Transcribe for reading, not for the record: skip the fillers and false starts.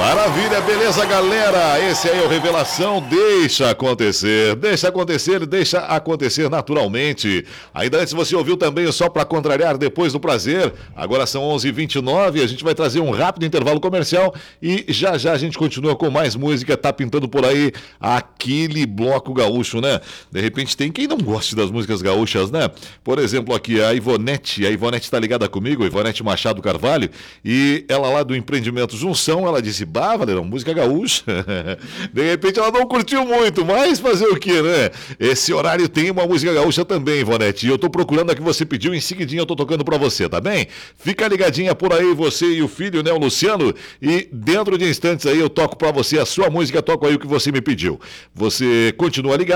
Maravilha, beleza, galera? Esse aí é o Revelação. Deixa acontecer naturalmente. Ainda antes você ouviu também o Só Pra Contrariar, Depois do Prazer. Agora são 11h29, a gente vai trazer um rápido intervalo comercial e já a gente continua com mais música. Tá pintando por aí aquele bloco gaúcho, né? De repente tem quem não goste das músicas gaúchas, né? Por exemplo, aqui a Ivonete tá ligada comigo, Ivonete Machado Carvalho, e ela lá do Empreendimento Junção, ela disse, Valerão, música gaúcha. De repente ela não curtiu muito, mas fazer o que, né? Esse horário tem uma música gaúcha também, Ivonete. E eu tô procurando a que você pediu, em seguidinho eu tô tocando pra você, tá bem? Fica ligadinha por aí, você e o filho, né, o Luciano, e dentro de instantes aí eu toco pra você a sua música, toco aí o que você me pediu. Você continua ligado.